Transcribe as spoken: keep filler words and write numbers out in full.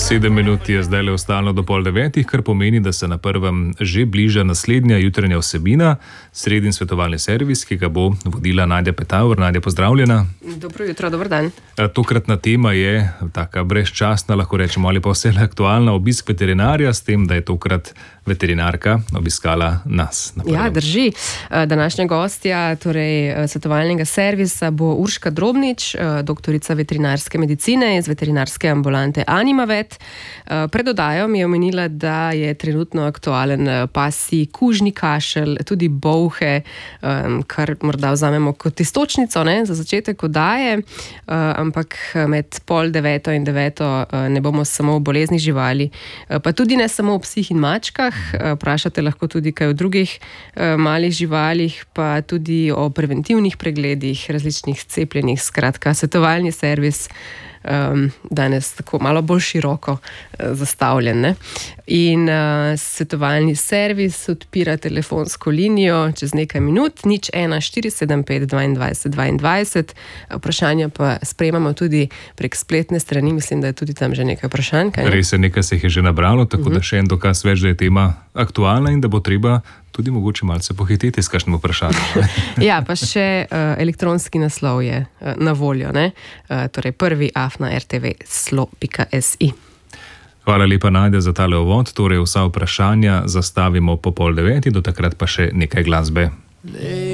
Sedem minut je zdaj le ostalo do pol devetih, kar pomeni, da se na prvem že bliža naslednja jutranja vsebina, sredin svetovalni servis, ki ga bo vodila Nadja Petauer. Nadja, pozdravljena. Dobro jutro, dober dan. Tokratna tema je taka brezčasna, lahko rečemo, ali pa vse aktualna, obisk veterinarja, s tem, da je tokrat veterinarka obiskala nas. Ja, drži. Današnja gostja, torej svetovalnega servisa, bo Urška Drobnič, doktorica veterinarske medicine iz veterinarske ambulante Animavet. Pred oddajo mi je omenila, da je trenutno aktualen pasji kužni kašelj, tudi bolhe, kar morda vzamemo kot iztočnico, ne, za začetek oddaje, ampak med pol deveto in deveto ne bomo samo o bolezni živali, pa tudi ne samo o psih in mačkah, vprašate lahko tudi kaj o drugih malih živalih, pa tudi o preventivnih pregledih, različnih cepljenih, skratka, svetovalni servis Um, danes tako malo bolj široko uh, zastavljen. Ne? In uh, svetovalni servis odpira telefonsko linijo čez nekaj minut, nič ena štiri sedem pet dvaindvajset dvaindvajset. Vprašanja pa sprejemamo tudi prek spletne strani, mislim, da je tudi tam že nekaj vprašanj. Kaj, ne? Res je, nekaj se jih je že nabralo, tako uh-huh. da še en dokaz več, da je tema aktualna in da bo treba tudi mogoče malce pohiteti s kakšnim vprašanjem. Ja, pa še uh, elektronski naslov je uh, na voljo, ne? Uh, torej prvi afna er te ve slo pika es i. Hvala lepa, Nadja, za tale uvod. Torej vsa vprašanja zastavimo po pol deveti, do takrat pa še nekaj glasbe.